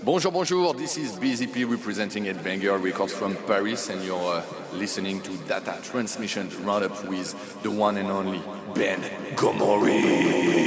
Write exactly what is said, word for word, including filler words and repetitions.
Bonjour, bonjour. This is B Z P representing Headbanger Records from Paris, and you're uh, listening to Data Transmission Roundup with the one and only Ben Gomori.